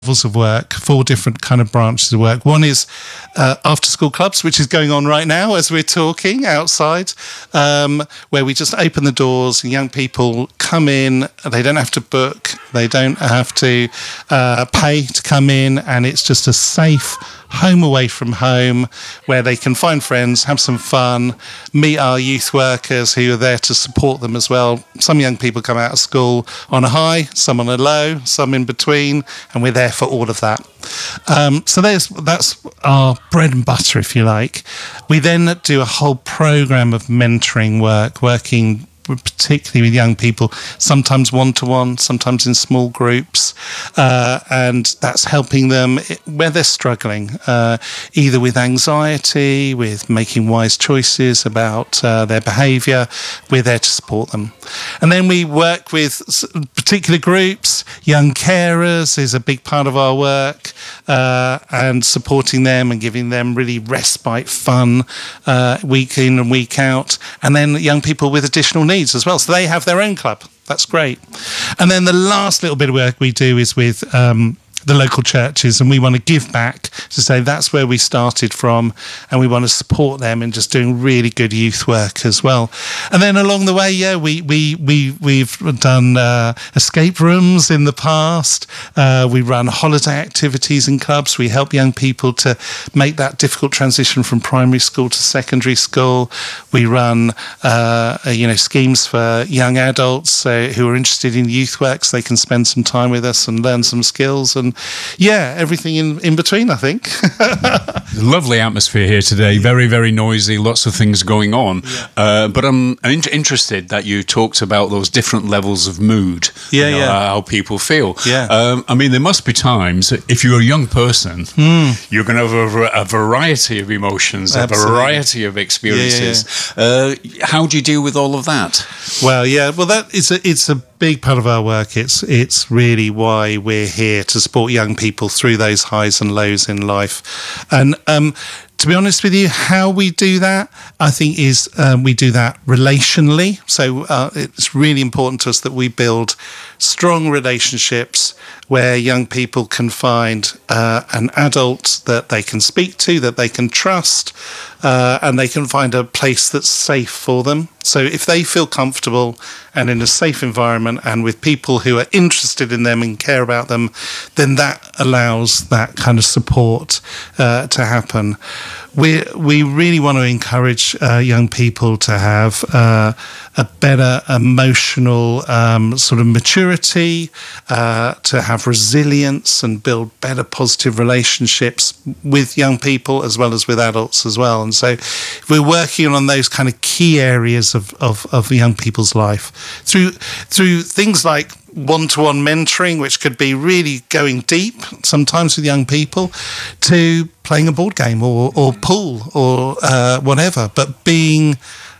levels of work, 4 different kind of branches of work. One is after school clubs, which is going on right now as we're talking outside, where we just open the doors and young people come in. They don't have to book, they don't have to pay to come in, and it's just a safe home away from home where they can find friends, have some fun, meet our youth workers who are there to support them as well. Some young people come out of school on a high, some on a low, some in between, and we're there for all of that. So that's our bread and butter, if you like. We then do a whole program of mentoring work, working particularly with young people, sometimes one-to-one, sometimes in small groups, and that's helping them where they're struggling, either with anxiety, with making wise choices about their behaviour. We're there to support them. And then we work with particular groups. Young carers is a big part of our work, and supporting them and giving them really respite, fun, week in and week out. And then young people with additional needs as well, so they have their own club. That's great. And then the last little bit of work we do is with the local churches, and we want to give back to say that's where we started from, and we want to support them in just doing really good youth work as well. And then along the way, we've done escape rooms in the past. We run holiday activities in clubs. We help young people to make that difficult transition from primary school to secondary school. We run schemes for young adults who are interested in youth work, so they can spend some time with us and learn some skills, and everything in between, I think. Lovely atmosphere here today. Very, very noisy, lots of things going on. But I'm interested that you talked about those different levels of mood, how people feel. I mean, there must be times, if you're a young person, you're going to have a variety of emotions, absolutely, a variety of experiences. How do you deal with all of that? Well, it's a big part of our work. It's really why we're here, to support young people through those highs and lows in life. And to be honest with you, how we do that, I think, is we do that relationally. So it's really important to us that we build strong relationships where young people can find an adult that they can speak to, that they can trust, and they can find a place that's safe for them. So if they feel comfortable and in a safe environment and with people who are interested in them and care about them, then that allows that kind of support to happen. We really want to encourage young people to have a better emotional sort of maturity, to have resilience and build better positive relationships with young people as well as with adults as well. And so we're working on those kind of key areas of young people's life through things like one-to-one mentoring, which could be really going deep sometimes with young people, to playing a board game or pool or whatever, but being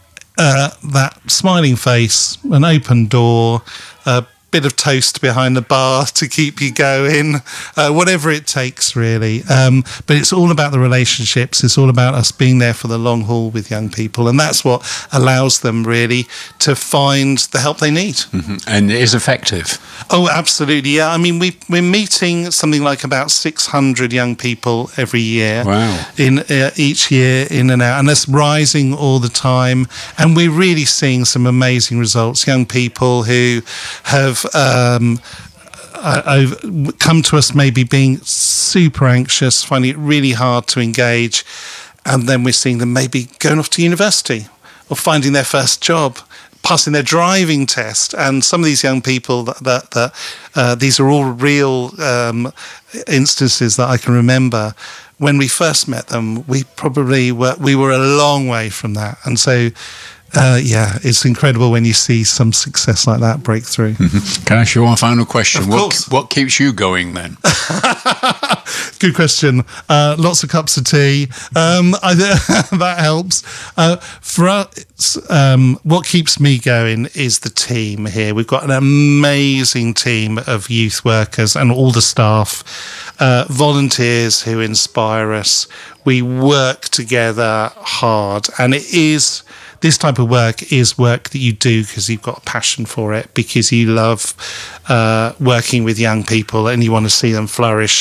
that smiling face, an open door, a bit of toast behind the bar to keep you going, whatever it takes, really. But it's all about the relationships. It's all about us being there for the long haul with young people. And that's what allows them, really, to find the help they need. Mm-hmm. And it is effective. Oh, absolutely, yeah. I mean, we're meeting something like about 600 young people every year. Wow. In each year, in and out. And that's rising all the time. And we're really seeing some amazing results. Young people who have come to us maybe being super anxious, finding it really hard to engage, and then we're seeing them maybe going off to university or finding their first job, passing their driving test. And some of these young people these are all real instances that I can remember. When we first met them, we were a long way from that. And so it's incredible when you see some success like that break through. Mm-hmm. Can I ask you one final question? Of course. What keeps you going then? Good question. Lots of cups of tea. That helps. For us, what keeps me going is the team here. We've got an amazing team of youth workers and all the staff, volunteers who inspire us. We work together hard, and it is this type of work is work that you do because you've got a passion for it, because you love working with young people and you want to see them flourish